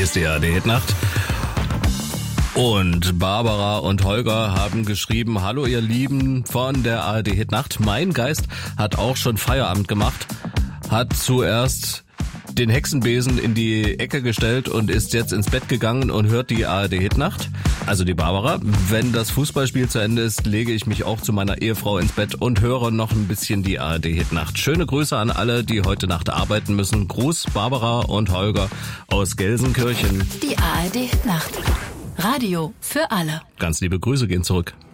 Hier ist die ARD-Hitnacht. Und Barbara und Holger haben geschrieben: Hallo ihr Lieben von der ARD-Hitnacht. Mein Geist hat auch schon Feierabend gemacht, hat zuerst den Hexenbesen in die Ecke gestellt und ist jetzt ins Bett gegangen und hört die ARD-Hitnacht. Also die Barbara. Wenn das Fußballspiel zu Ende ist, lege ich mich auch zu meiner Ehefrau ins Bett und höre noch ein bisschen die ARD-Hitnacht. Schöne Grüße an alle, die heute Nacht arbeiten müssen. Gruß Barbara und Holger aus Gelsenkirchen. Die ARD-Hitnacht. Radio für alle. Ganz liebe Grüße gehen zurück.